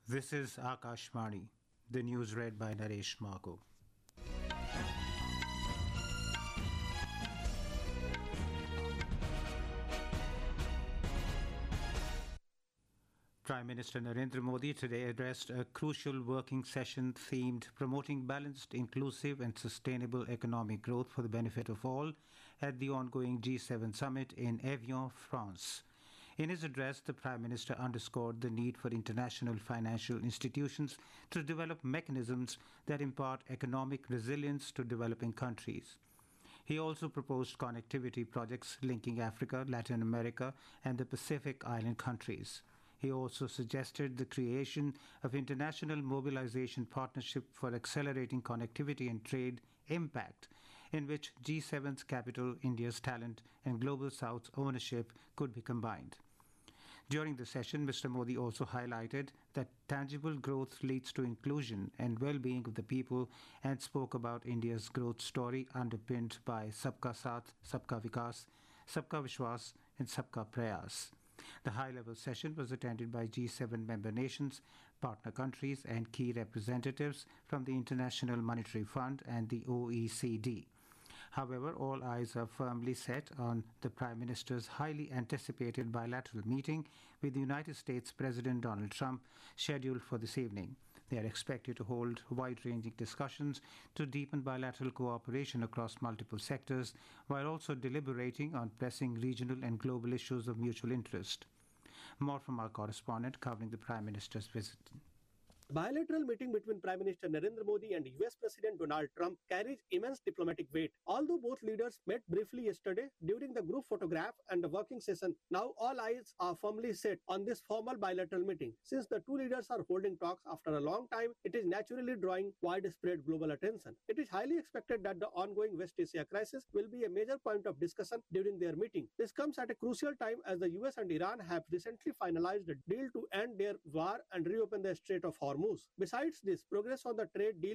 This is Akashvani, the news read by Naresh Margo. Prime Minister Narendra Modi today addressed a crucial working session themed promoting balanced, inclusive and sustainable economic growth for the benefit of all at the ongoing G7 summit in Evian, France. In his address, the Prime Minister underscored the need for international financial institutions to develop mechanisms that impart economic resilience to developing countries. He also proposed connectivity projects linking Africa, Latin America, and the Pacific Island countries. He also suggested the creation of international mobilization partnership for accelerating connectivity and trade impact, in which G7's capital, India's talent, and Global South's ownership could be combined. During the session, Mr. Modi also highlighted that tangible growth leads to inclusion and well-being of the people and spoke about India's growth story underpinned by Sabka Saath, Sabka Vikas, Sabka Vishwas, and Sabka Prayas. The high-level session was attended by G7 member nations, partner countries, and key representatives from the International Monetary Fund and the OECD. However, all eyes are firmly set on the Prime Minister's highly anticipated bilateral meeting with the United States President Donald Trump scheduled for this evening. They are expected to hold wide-ranging discussions to deepen bilateral cooperation across multiple sectors, while also deliberating on pressing regional and global issues of mutual interest. More from our correspondent covering the Prime Minister's visit. The bilateral meeting between Prime Minister Narendra Modi and US President Donald Trump carries immense diplomatic weight. Although both leaders met briefly yesterday during the group photograph and the working session, now all eyes are firmly set on this formal bilateral meeting. Since the two leaders are holding talks after a long time, it is naturally drawing widespread global attention. It is highly expected that the ongoing West Asia crisis will be a major point of discussion during their meeting. This comes at a crucial time as the US and Iran have recently finalized a deal to end their war and reopen the Strait of Hormuz. Besides this, progress on the trade deal